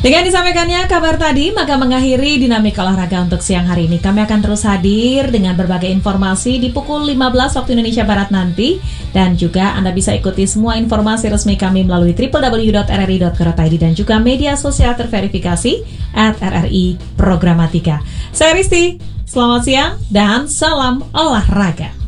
Dengan disampaikannya kabar tadi, maka mengakhiri dinamika olahraga untuk siang hari ini. Kami akan terus hadir dengan berbagai informasi di pukul 15 waktu Indonesia Barat nanti. Dan juga Anda bisa ikuti semua informasi resmi kami melalui www.rri.co.id dan juga media sosial terverifikasi @RRI Programatika. Saya Risti, selamat siang dan salam olahraga.